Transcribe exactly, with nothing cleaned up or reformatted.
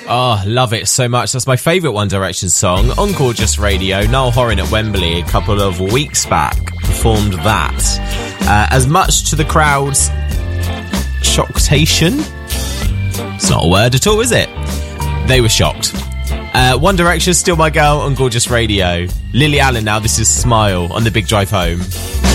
Oh, love it so much. That's my favourite One Direction song on Gorgeous Radio. Niall Horan at Wembley a couple of weeks back performed that. Uh, as much to the crowd's shocktation. It's not a word at all, is it? They were shocked. Uh, One Direction, Still My Girl on Gorgeous Radio. Lily Allen now, this is Smile on the Big Drive Home.